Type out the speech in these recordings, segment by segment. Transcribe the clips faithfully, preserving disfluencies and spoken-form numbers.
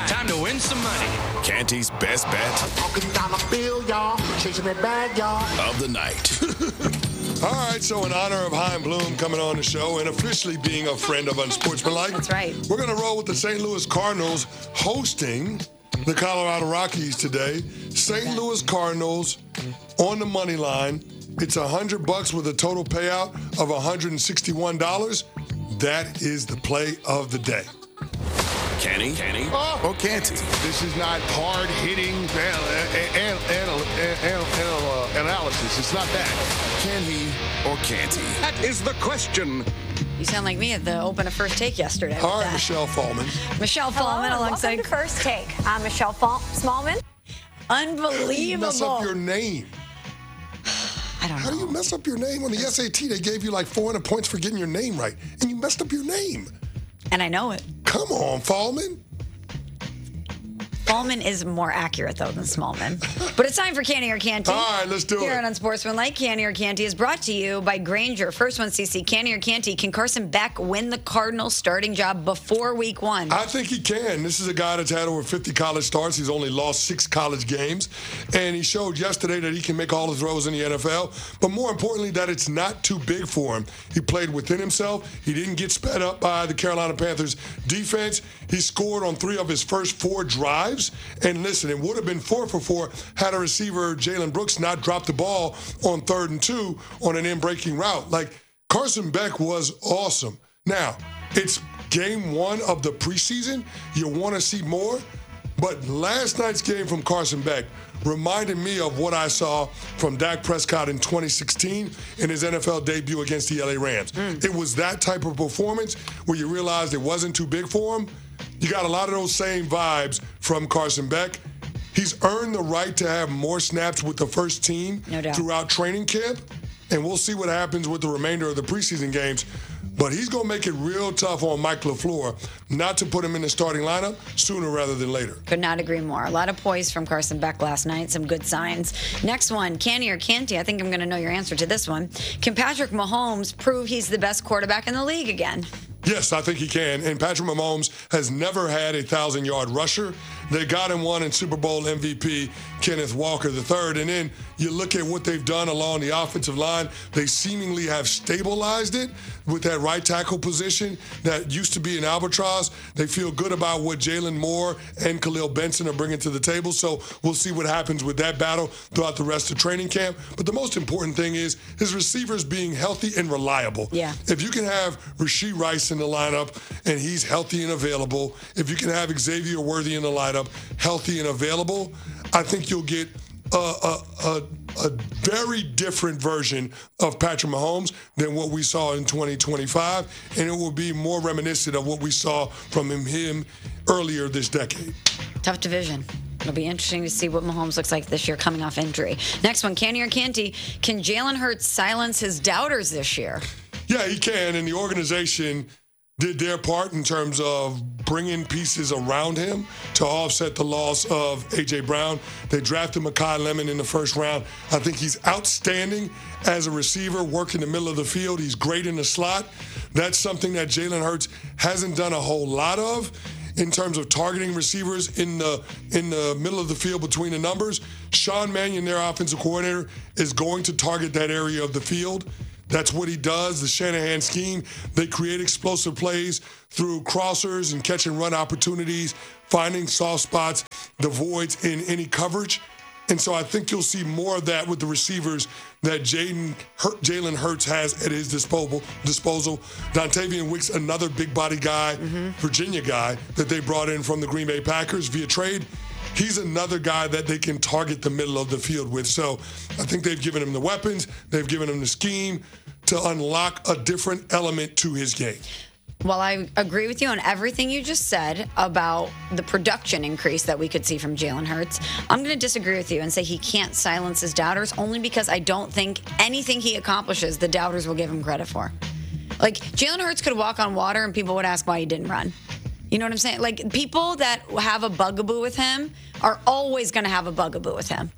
Time to win some money. Canty's best bet. I'm talking dollar bill, y'all. Chasing that bag, y'all. Of the night. All right, so in honor of Chaim Bloom coming on the show and officially being a friend of Unsportsmanlike, That's right. We're going to roll with the Saint Louis Cardinals hosting the Colorado Rockies today. Saint Louis Cardinals on the money line. It's a hundred bucks with a total payout of one hundred sixty-one dollars. That is the play of the day. Kenny, Kenny, Oh. or Canty? This is not hard-hitting an- an- an- an- an- analysis. It's not that. Can he or can't he? That is the question. You sound like me at the Open a First Take yesterday. with All right, that. Michelle Fallman. Michelle Hello, Fallman and alongside. welcome to First Take. I'm Michelle Fall- Smallman. Unbelievable. You mess up your name. I don't How do know. you mess up your name? On the S A T, they gave you like four hundred points for getting your name right, and you messed up your name. And I know it. Come on, Fallman. Fallman is more accurate, though, than Smallman. But it's time for Canty or Canty. All right, let's do Here it. on Unsportsmanlike, Canty or Canty is brought to you by Granger. First one, C C, Canty or Canty. Can Carson Beck win the Cardinals starting job before week one? I think he can. This is a guy that's had over fifty college starts. He's only lost six college games. And he showed yesterday that he can make all the throws in the N F L. But more importantly, that it's not too big for him. He played within himself. He didn't get sped up by the Carolina Panthers defense. He scored on three of his first four drives. And listen, it would have been four for four had a receiver, Jalen Brooks, not dropped the ball on third and two on an in-breaking route. Like, Carson Beck was awesome. Now, it's game one of the preseason. You want to see more. But last night's game from Carson Beck reminded me of what I saw from Dak Prescott in twenty sixteen in his N F L debut against the L A Rams. Mm. It was that type of performance where you realized it wasn't too big for him. You got a lot of those same vibes from Carson Beck. He's earned the right to have more snaps with the first team No doubt. throughout training camp, and we'll see what happens with the remainder of the preseason games. But he's going to make it real tough on Mike LaFleur not to put him in the starting lineup sooner rather than later. Could not agree more. A lot of poise from Carson Beck last night. Some good signs. Next one, Canty or Canty. I think I'm going to know your answer to this one. Can Patrick Mahomes prove he's the best quarterback in the league again? Yes, I think he can. And Patrick Mahomes has never had a thousand-yard rusher. They got him one in Super Bowl M V P, Kenneth Walker the third. And then you look at what they've done along the offensive line. They seemingly have stabilized it with that right tackle position that used to be an albatross. They feel good about what Jalen Moore and Khalil Benson are bringing to the table. So we'll see what happens with that battle throughout the rest of training camp. But the most important thing is his receivers being healthy and reliable. Yeah. If you can have Rashee Rice in the lineup and he's healthy and available, if you can have Xavier Worthy in the lineup, healthy and available, I think you'll get a, a, a, a very different version of Patrick Mahomes than what we saw in twenty twenty-five, and it will be more reminiscent of what we saw from him, him earlier this decade. Tough division. It'll be interesting to see what Mahomes looks like this year coming off injury. Next one, Canty or Canty. Can Jalen Hurts silence his doubters this year? Yeah, he can, and the organization did their part in terms of bringing pieces around him to offset the loss of A J. Brown. They drafted Mekhi Lemon in the first round. I think he's outstanding as a receiver, working the middle of the field. He's great in the slot. That's something that Jalen Hurts hasn't done a whole lot of in terms of targeting receivers in the in the middle of the field between the numbers. Sean Mannion, their offensive coordinator, is going to target that area of the field. That's what he does, the Shanahan scheme. They create explosive plays through crossers and catch and run opportunities, finding soft spots, the voids in any coverage. And so I think you'll see more of that with the receivers that Jaden Hurt, Jalen Hurts has at his disposal. disposal. Dontavian Wicks, another big body guy, mm-hmm. Virginia guy that they brought in from the Green Bay Packers via trade. He's another guy that they can target the middle of the field with. So I think they've given him the weapons. They've given him the scheme to unlock a different element to his game. Well, I agree with you on everything you just said about the production increase that we could see from Jalen Hurts. I'm going to disagree with you and say he can't silence his doubters only because I don't think anything he accomplishes, the doubters will give him credit for. Like, Jalen Hurts could walk on water and people would ask why he didn't run. You know what I'm saying? Like, people that have a bugaboo with him are always going to have a bugaboo with him.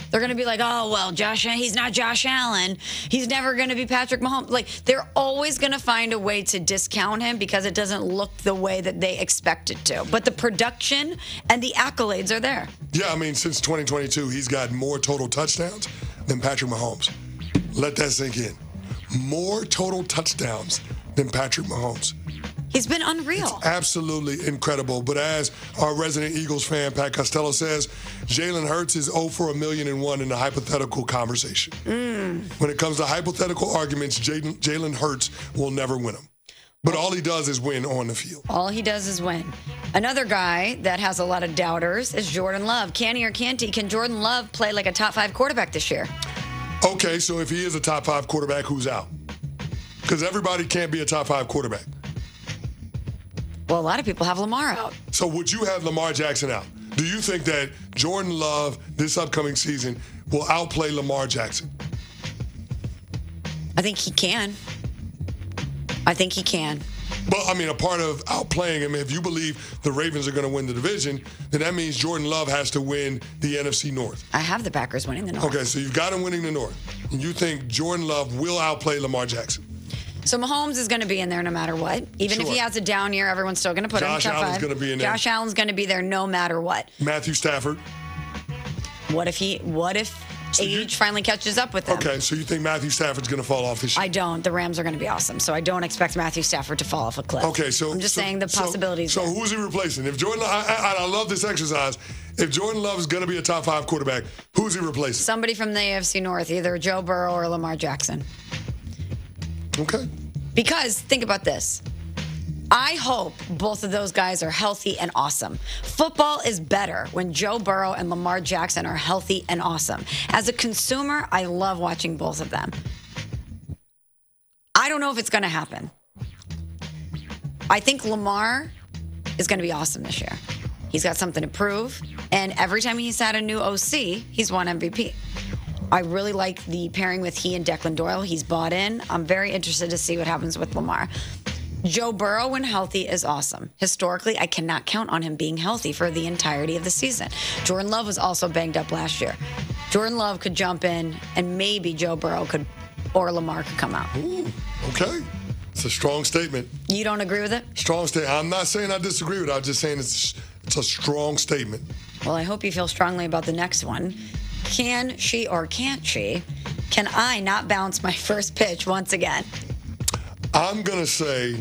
They're going to be like, oh, well, Josh, he's not Josh Allen. He's never going to be Patrick Mahomes. Like, they're always going to find a way to discount him because it doesn't look the way that they expect it to. But the production and the accolades are there. Yeah, I mean, since twenty twenty-two, he's got more total touchdowns than Patrick Mahomes. Let that sink in. More total touchdowns than Patrick Mahomes. He's been unreal. Absolutely incredible. But as our resident Eagles fan, Pat Costello, says, Jalen Hurts is zero for a million and one in the hypothetical conversation. Mm. When it comes to hypothetical arguments, Jalen Jalen Hurts will never win them. But all he does is win on the field. All he does is win. Another guy that has a lot of doubters is Jordan Love. Can he or can't he? Can Jordan Love play like a top five quarterback this year? Okay, so if he is a top five quarterback, who's out? Because everybody can't be a top five quarterback. Well, a lot of people have Lamar out. So would you have Lamar Jackson out? Do you think that Jordan Love this upcoming season will outplay Lamar Jackson? I think he can. I think he can. But, I mean, a part of outplaying him, if you believe the Ravens are going to win the division, then that means Jordan Love has to win the N F C North. I have the Packers winning the North. Okay, so you've got him winning the North. And you think Jordan Love will outplay Lamar Jackson? So Mahomes is going to be in there no matter what. Even Sure. if he has a down year, everyone's still going to put Josh him in top Allen's five. gonna be in there. Josh Allen's going to be there no matter what. Matthew Stafford. What if he? What if So you- age finally catches up with him? Okay, so you think Matthew Stafford's going to fall off this year? I don't. The Rams are going to be awesome, so I don't expect Matthew Stafford to fall off a cliff. Okay, so I'm just so- saying the so- possibilities. So, there. who's he replacing? If Jordan, I, I, I love this exercise. If Jordan Love is going to be a top five quarterback, who's he replacing? Somebody from the A F C North, either Joe Burrow or Lamar Jackson. Okay. Because think about this. I hope both of those guys are healthy and awesome. Football is better when Joe Burrow and Lamar Jackson are healthy and awesome. As a consumer, I love watching both of them. I don't know if it's going to happen. I think Lamar is going to be awesome this year. He's got something to prove. And every time he's had a new O C, he's won M V P. I really like the pairing with he and Declan Doyle. He's bought in. I'm very interested to see what happens with Lamar. Joe Burrow, when healthy, is awesome. Historically, I cannot count on him being healthy for the entirety of the season. Jordan Love was also banged up last year. Jordan Love could jump in, and maybe Joe Burrow could, or Lamar could come out. Ooh, okay. It's a strong statement. You don't agree with it? Strong statement. I'm not saying I disagree with it. I'm just saying it's it's a strong statement. Well, I hope you feel strongly about the next one. Can she or can't she? Can I not bounce my first pitch once again? I'm going to say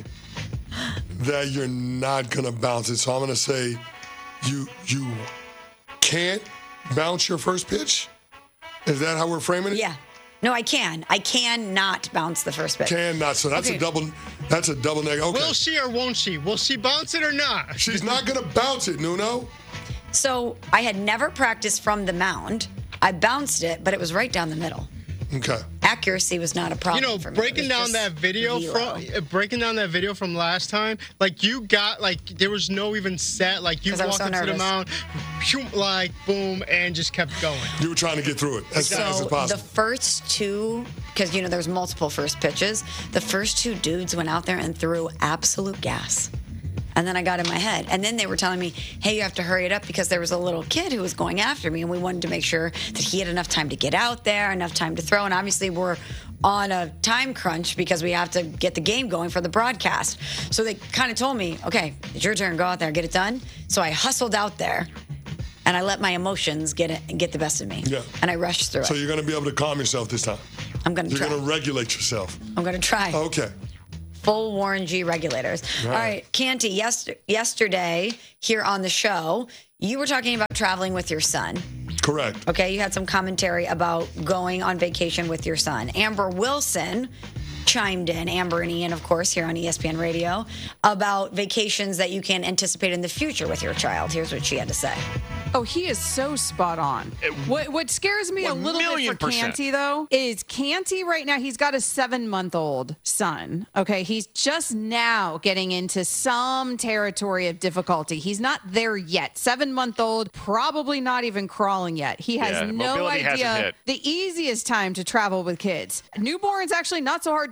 that you're not going to bounce it. So I'm going to say you you can't bounce your first pitch? Is that how we're framing it? Yeah. No, I can. I can not bounce the first pitch. Can not. So that's Okay. a double that's a double negative. Okay. Will she or won't she? Will she bounce it or not? She's not going to bounce it, Nuno. So I had never practiced from the mound. I bounced it, but it was right down the middle. Okay. Accuracy was not a problem You know, for me. It breaking was down just that video zero. from uh, breaking down that video from last time, like you got like there was no even set, like you 'Cause I was walked so into the nervous. mound, phew, like boom, and just kept going. You were trying to get through it as fast as So possible. the first two, because you know there's multiple first pitches, the first two dudes went out there and threw absolute gas. And then I got in my head. And then they were telling me, hey, you have to hurry it up because there was a little kid who was going after me. And we wanted to make sure that he had enough time to get out there, enough time to throw. And obviously we're on a time crunch because we have to get the game going for the broadcast. So they kind of told me, okay, it's your turn. Go out there, get it done. So I hustled out there and I let my emotions get it, get the best of me. Yeah. And I rushed through So it. you're going to be able to calm yourself this time. I'm going to You're try. going to regulate yourself. I'm going to try. Okay. Full Warren G regulators. All right, Canty, yes, yesterday here on the show, you were talking about traveling with your son. Correct. Okay, you had some commentary about going on vacation with your son. Amber Wilson chimed in, Amber and Ian, of course, here on E S P N Radio, about vacations that you can anticipate in the future with your child. Here's what she had to say. Oh, he is so spot on. What what scares me a One little bit million for percent. Canty, though, is Canty right now, he's got a seven-month-old son, okay? He's just now getting into some territory of difficulty. He's not there yet. Seven-month-old, probably not even crawling yet. He has Yeah, no mobility hasn't idea hit. the easiest time to travel with kids. Newborn's actually not so hard to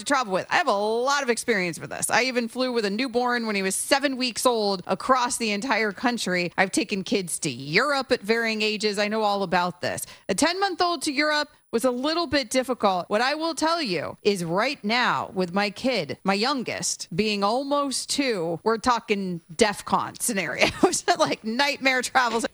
to travel with. I have a lot of experience with this. I even flew with a newborn when he was seven weeks old across the entire country. I've taken kids to Europe at varying ages. I know all about this. A ten-month-old to Europe was a little bit difficult. What I will tell you is right now with my kid, my youngest, being almost two, we're talking DEFCON scenarios, like nightmare travels.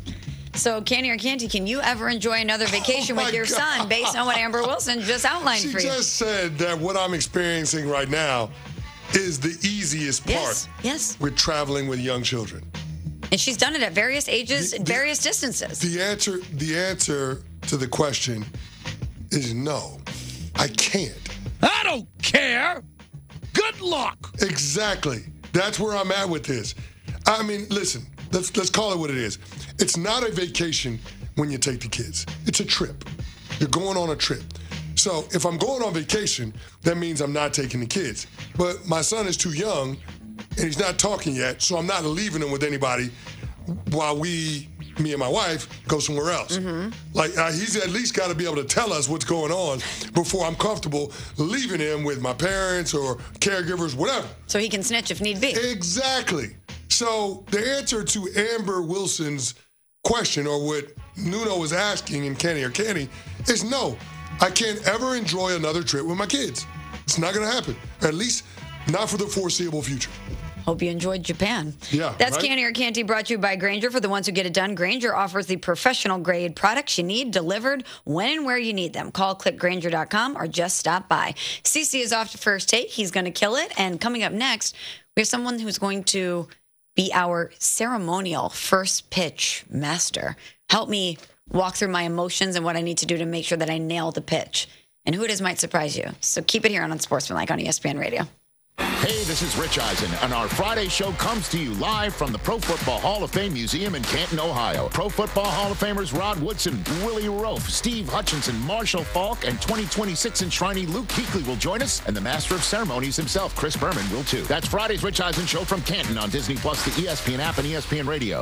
So, Candy or Canty, can you ever enjoy another vacation Oh with your God. son based on what Amber Wilson just outlined She for you? just said that what I'm experiencing right now is the easiest part Yes, yes. with traveling with young children. And she's done it at various ages, The- at the- various distances. The answer, the answer to the question is no. I can't. I don't care. Good luck. Exactly. That's where I'm at with this. I mean, listen, let's let's call it what it is. It's not a vacation when you take the kids. It's a trip. You're going on a trip. So if I'm going on vacation, that means I'm not taking the kids. But my son is too young and he's not talking yet, so I'm not leaving him with anybody while we, me and my wife, go somewhere else. Mm-hmm. Like, uh, he's at least got to be able to tell us what's going on before I'm comfortable leaving him with my parents or caregivers, whatever. So he can snitch if need be. Exactly. So the answer to Amber Wilson's question, or what Nuno was asking in Kenny or Kenny, is no. I can't ever enjoy another trip with my kids. It's not going to happen. At least not for the foreseeable future. Hope you enjoyed Japan. Yeah, That's right? Candy or Canty brought to you by Grainger. For the ones who get it done, Grainger offers the professional grade products you need delivered when and where you need them. Call click grainger dot com or just stop by. Cece is off to first take. He's going to kill it. And coming up next, we have someone who's going to be our ceremonial first pitch master. Help me walk through my emotions and what I need to do to make sure that I nail the pitch. And who it is might surprise you. So keep it here on Unsportsmanlike on E S P N Radio. Hey, this is Rich Eisen, and our Friday show comes to you live from the Pro Football Hall of Fame Museum in Canton, Ohio. Pro Football Hall of Famers Rod Woodson, Willie Roaf, Steve Hutchinson, Marshall Falk, and twenty twenty-six enshrinee Luke Kuechly will join us, and the Master of Ceremonies himself, Chris Berman, will too. That's Friday's Rich Eisen Show from Canton on Disney Plus, the E S P N app, and E S P N Radio.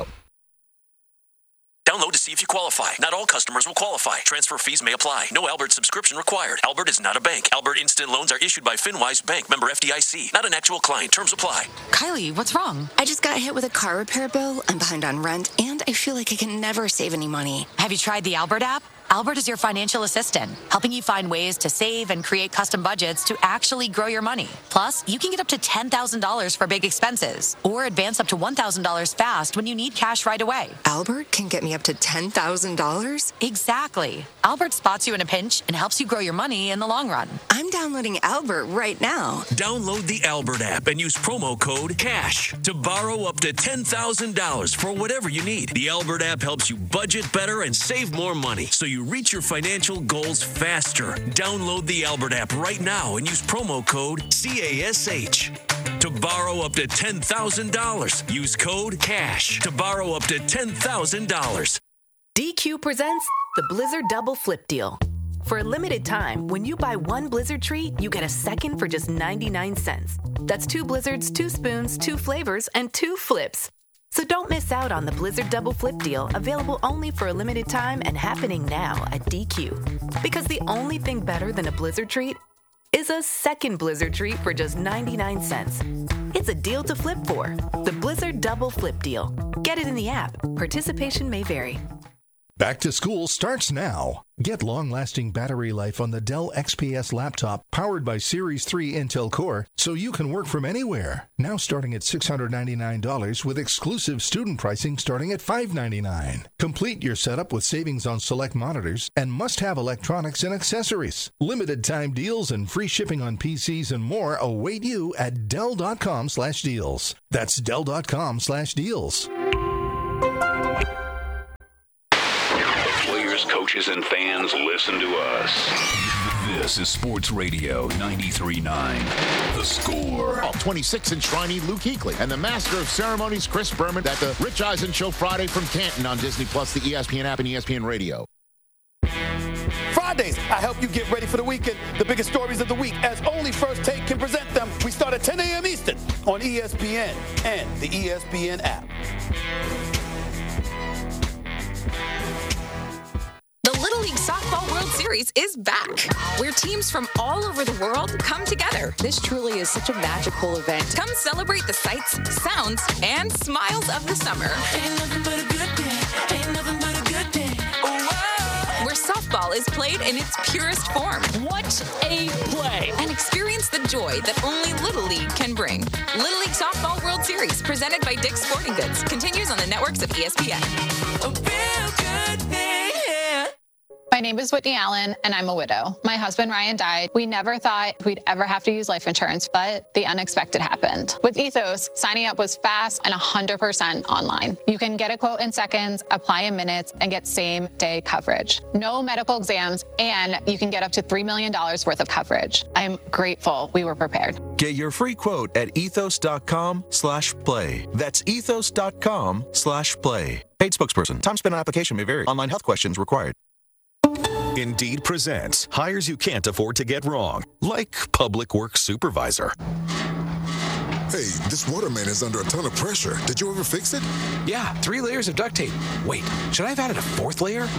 Download to see if you qualify. Not all customers will qualify. Transfer fees may apply. No Albert subscription required. Albert is not a bank. Albert Instant Loans are issued by FinWise Bank, member F D I C. Not an actual client. Terms apply. Kylie, what's wrong? I just got hit with a car repair bill. I'm behind on rent, and I feel like I can never save any money. Have you tried the Albert app? Albert is your financial assistant, helping you find ways to save and create custom budgets to actually grow your money. Plus, you can get up to ten thousand dollars for big expenses or advance up to one thousand dollars fast when you need cash right away. Albert can get me up to ten thousand dollars? Exactly. Albert spots you in a pinch and helps you grow your money in the long run. I'm downloading Albert right now. Download the Albert app and use promo code CASH to borrow up to ten thousand dollars for whatever you need. The Albert app helps you budget better and save more money so you reach your financial goals faster. Download the Albert app right now and use promo code C A S H to borrow up to ten thousand dollars. Use code CASH to borrow up to ten thousand dollars. D Q presents the Blizzard Double Flip Deal. For a limited time, when you buy one Blizzard treat, you get a second for just ninety-nine cents. That's two Blizzards, two spoons, two flavors, and two flips. So don't miss out on the Blizzard Double Flip Deal, available only for a limited time and happening now at D Q. Because the only thing better than a Blizzard treat is a second Blizzard treat for just ninety-nine cents. It's a deal to flip for. The Blizzard Double Flip Deal. Get it in the app. Participation may vary. Back to school starts now. Get long-lasting battery life on the Dell X P S laptop powered by Series three Intel Core so you can work from anywhere. Now starting at six hundred ninety-nine dollars with exclusive student pricing starting at five hundred ninety-nine dollars. Complete your setup with savings on select monitors and must-have electronics and accessories. Limited time deals and free shipping on P Cs and more await you at Dell.com slash deals. That's Dell.com slash deals. Coaches and fans, listen to us. This is Sports Radio ninety-three point nine. The Score. twenty-six enshrinee Luke Kuechly and the Master of Ceremonies Chris Berman at the Rich Eisen Show Friday from Canton on Disney Plus, the E S P N app, and E S P N Radio. Fridays, I help you get ready for the weekend. The biggest stories of the week, as only First Take can present them. We start at ten a.m. Eastern on E S P N and the E S P N app. Little League Softball World Series is back, where teams from all over the world come together. This truly is such a magical event. Come celebrate the sights, sounds, and smiles of the summer. Ain't nothing but a good day. Ain't nothing but a good day. Whoa! Where softball is played in its purest form. What a play! And experience the joy that only Little League can bring. Little League Softball World Series, presented by Dick's Sporting Goods, continues on the networks of E S P N. A real good thing, yeah. My name is Whitney Allen, and I'm a widow. My husband, Ryan, died. We never thought we'd ever have to use life insurance, but the unexpected happened. With Ethos, signing up was fast and one hundred percent online. You can get a quote in seconds, apply in minutes, and get same-day coverage. No medical exams, and you can get up to three million dollars worth of coverage. I'm grateful we were prepared. Get your free quote at ethos.com slash play. That's ethos.com slash play. Paid spokesperson. Time spent on application may vary. Online health questions required. Indeed presents hires you can't afford to get wrong, like public works supervisor. Hey, this waterman is under a ton of pressure. Did you ever fix it? Yeah, three layers of duct tape. Wait, should I have added a fourth layer?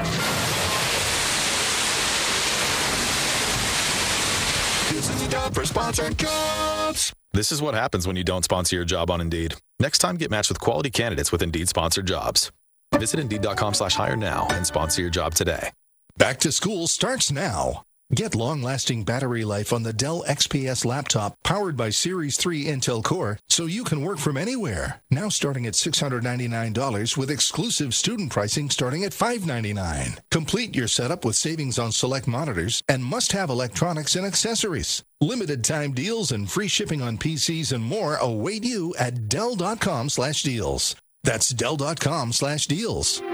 This is a job for sponsored jobs. This is what happens when you don't sponsor your job on Indeed. Next time, get matched with quality candidates with Indeed sponsored jobs. Visit Indeed.com slash hire now and sponsor your job today. Back to school starts now. Get long-lasting battery life on the Dell X P S laptop powered by Series three Intel Core so you can work from anywhere. Now starting at six hundred ninety-nine dollars with exclusive student pricing starting at five hundred ninety-nine dollars. Complete your setup with savings on select monitors and must-have electronics and accessories. Limited time deals and free shipping on P Cs and more await you at Dell.com slash deals. That's Dell.com slash deals.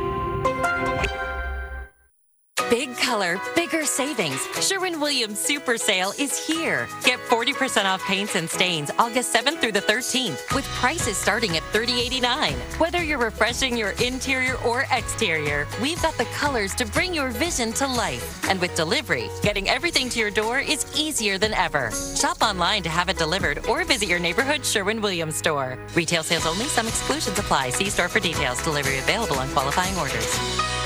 Big color, bigger savings. Sherwin-Williams Super Sale is here. Get forty percent off paints and stains August seventh through the thirteenth with prices starting at thirty eighty-nine. Whether you're refreshing your interior or exterior, we've got the colors to bring your vision to life. And with delivery, getting everything to your door is easier than ever. Shop online to have it delivered or visit your neighborhood Sherwin-Williams store. Retail sales only. Some exclusions apply. See store for details. Delivery available on qualifying orders.